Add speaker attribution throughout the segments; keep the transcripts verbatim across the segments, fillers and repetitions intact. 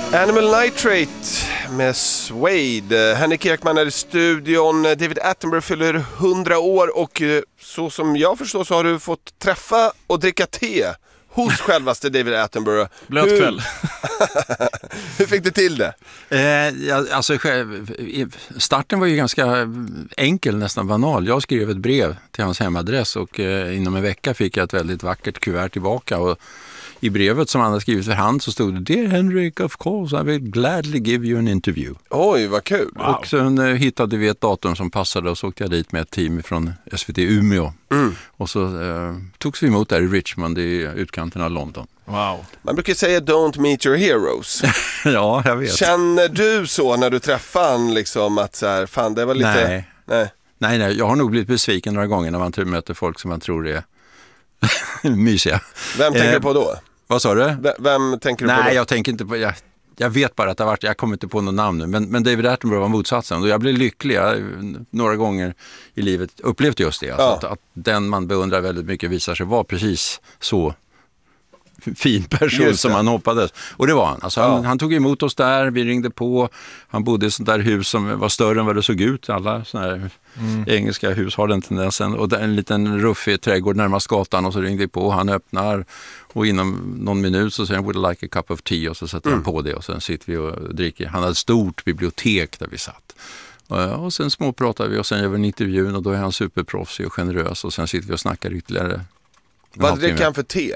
Speaker 1: Animal Nitrate med Suede. Henrik Ekman är i studion. David Attenborough fyller hundra år och så som jag förstår så har du fått träffa och dricka te hos självaste David Attenborough.
Speaker 2: Blöt kväll.
Speaker 1: Hur fick du till det?
Speaker 3: Eh, ja, alltså, starten var ju ganska enkel, nästan banal. Jag skrev ett brev till hans hemadress och eh, inom en vecka fick jag ett väldigt vackert kuvert tillbaka. Och i brevet som han hade skrivit för hand så stod det: Dear Henrik, of course, I will gladly give you an interview.
Speaker 1: Oj, vad kul.
Speaker 3: Wow. Och sen eh, hittade vi ett datum som passade och så åkte jag dit med ett team från S V T Umeå. Mm. Och så eh, togs vi emot där i Richmond i utkanten av London.
Speaker 2: Wow.
Speaker 1: Man brukar säga don't meet your heroes.
Speaker 3: Ja, jag vet.
Speaker 1: Känner du så när du träffar han liksom att så här, fan det var lite...
Speaker 3: Nej.
Speaker 1: Nej.
Speaker 3: Nej, nej, jag har nog blivit besviken några gånger när man möter folk som man tror är mysiga.
Speaker 1: Vem tänker
Speaker 3: eh,
Speaker 1: du på då?
Speaker 3: Vad sa du?
Speaker 1: V- vem tänker du
Speaker 3: nej,
Speaker 1: på då?
Speaker 3: Nej, jag tänker inte på... Jag, jag vet bara att det har varit... Jag kommer inte på någon namn nu. Men, men David Attenborough var motsatsen. Och jag blev lycklig. Jag, några gånger i livet upplevt just det. Alltså
Speaker 1: ja.
Speaker 3: att, att den man beundrar väldigt mycket visar sig vara precis så fin person som han hoppades. Och det var han. Alltså han, ja. han tog emot oss där, vi ringde på. Han bodde i ett sånt där hus som var större än vad det såg ut. Alla såna här mm. engelska hus har den tendensen. Och en liten ruffig trädgård närmast gatan och så ringde vi på. Han öppnar och inom någon minut så säger han would like a cup of tea och så sätter mm. han på det och sen sitter vi och dricker. Han hade ett stort bibliotek där vi satt. Och sen småpratar vi och sen gör vi en intervju och då är han superproffsig och generös och sen sitter vi och snackar ytterligare.
Speaker 1: Vad dricker han för te?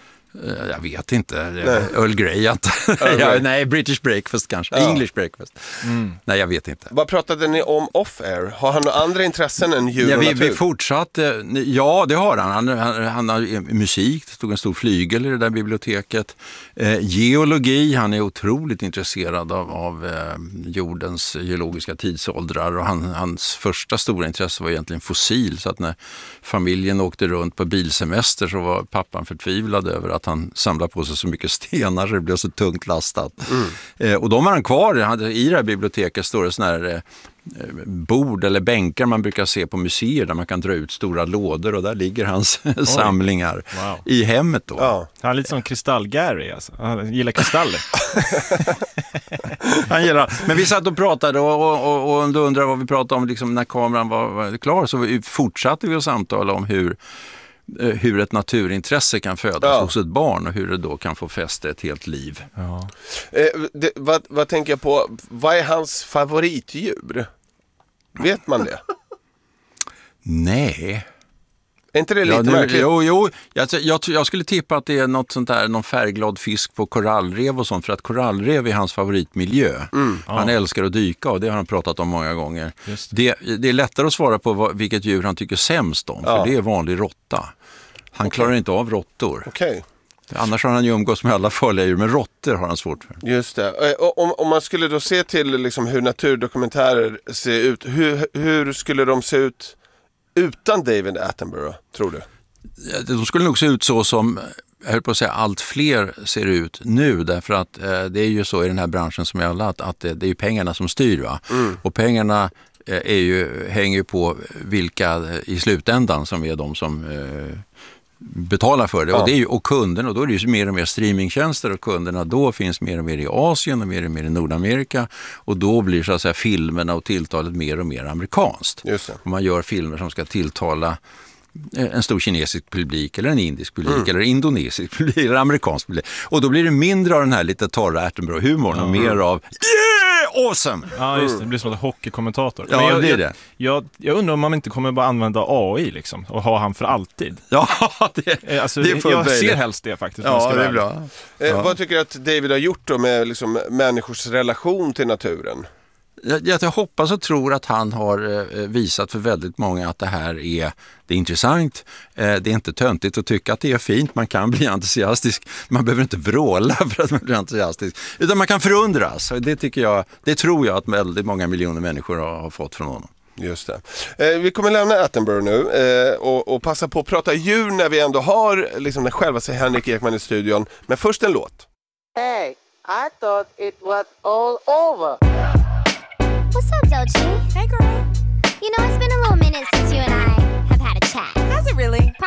Speaker 3: Jag vet inte. Earl Grey. ja, nej, British breakfast kanske. Ja. English breakfast. Mm. Nej, jag vet inte.
Speaker 1: Vad pratade ni om off-air? Har han några andra intressen än djur
Speaker 3: ja,
Speaker 1: och
Speaker 3: vi,
Speaker 1: natur?
Speaker 3: vi fortsatte. Ja, det har han. Han, han, han har musik. Det stod en stor flygel i det där biblioteket. Eh, geologi. Han är otroligt intresserad av, av eh, jordens geologiska tidsåldrar. Och han, hans första stora intresse var egentligen fossil. Så att när familjen åkte runt på bilsemester så var pappan förtvivlad över att han samlade på sig så mycket stenar så det blev så tungt lastat. Mm. Eh, och de har han kvar. I det här biblioteket står det såna här eh, bord eller bänkar man brukar se på museer där man kan dra ut stora lådor och där ligger hans samlingar wow. i hemmet då.
Speaker 1: Ja.
Speaker 2: Han är lite som Kristall-Gary alltså. Han gillar kristaller.
Speaker 3: Han gillar. Men vi satt och pratade och, och, och, och om du undrar vad vi pratade om liksom, när kameran var, var klar så fortsatte vi att samtala om hur hur ett naturintresse kan födas ja. hos ett barn och hur det då kan få fäste ett helt liv.
Speaker 2: Ja.
Speaker 1: Eh, det, vad, vad tänker jag på? Vad är hans favoritdjur? Vet man det?
Speaker 3: Nej.
Speaker 1: Är inte det lite
Speaker 3: ja, nu,
Speaker 1: märkligt?
Speaker 3: Jo, jo. Jag, jag, jag skulle tippa att det är något sånt där, någon färgglad fisk på korallrev och sånt, för att korallrev är hans favoritmiljö. Mm. Han ja. älskar att dyka och det har han pratat om många gånger. Det. Det, det är lättare att svara på vad, vilket djur han tycker sämst om,
Speaker 1: ja.
Speaker 3: för det är vanlig råtta. Han okay. klarar inte av råttor.
Speaker 1: Okej. Okay.
Speaker 3: Annars har han ju umgås med alla farliga djur, men råttor har han svårt för.
Speaker 1: Just det. Om, om man skulle då se till liksom hur naturdokumentärer ser ut, hur, hur skulle de se ut utan David Attenborough, tror du?
Speaker 3: De skulle nog se ut så som, jag höll på att säga, allt fler ser ut nu. Därför att eh, det är ju så i den här branschen som i alla, att, att det, det är ju pengarna som styr va. Mm. Och pengarna eh, är ju, hänger ju på vilka i slutändan som är de som eh, betalar för det. Ja. Och, det är ju, och kunderna, och då är det ju mer och mer streamingtjänster och kunderna då finns mer och mer i Asien och mer och mer i Nordamerika. Och då blir så att säga filmerna och tilltalet mer och mer amerikanskt.
Speaker 1: Just det.
Speaker 3: Och man gör filmer som ska tilltala en stor kinesisk publik eller en indisk publik mm. eller indonesisk publik eller amerikansk publik. Och då blir det mindre av den här lite torra Attenborough-humorn mm. och mer av yeah, awesome!
Speaker 2: Ja, just det. Det blir som en hockeykommentator.
Speaker 3: Ja,
Speaker 2: Men jag,
Speaker 3: det är det.
Speaker 2: Jag, jag, jag undrar om man inte kommer bara använda A I liksom och ha han för alltid.
Speaker 3: Ja, det,
Speaker 2: alltså,
Speaker 3: det är fullt
Speaker 2: jag
Speaker 3: möjligt.
Speaker 2: ser helst det faktiskt.
Speaker 3: Ja, det är bra.
Speaker 1: Ja. Eh, vad tycker du att David har gjort då med liksom, människors relation till naturen?
Speaker 3: Jag, jag hoppas och tror att han har eh, visat för väldigt många att det här är, det är intressant. Eh, det är inte töntigt att tycka att det är fint. Man kan bli entusiastisk. Man behöver inte vråla för att man blir entusiastisk. Utan man kan förundras. Och det, tycker jag, det tror jag att väldigt många miljoner människor har, har fått från honom.
Speaker 1: Just det. Eh, vi kommer lämna Attenborough nu eh, och, och passa på att prata djur när vi ändå har liksom, den själva sig Henrik Ekman i studion. Men först en låt.
Speaker 4: Hey, I thought it was all over.
Speaker 5: What's up, Doechii?
Speaker 4: Hey, girl.
Speaker 5: You know, it's been a little minute since you and I have had a chat.
Speaker 4: Has it really?